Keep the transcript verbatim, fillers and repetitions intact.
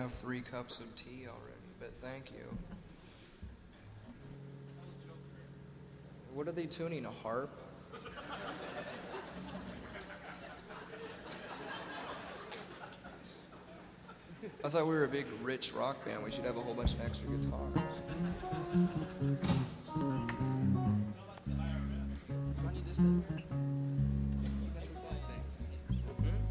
have three cups of tea already, but thank you. What are they tuning, a harp? I thought we were a big, rich rock band. We should have a whole bunch of extra guitars. I need this thing here.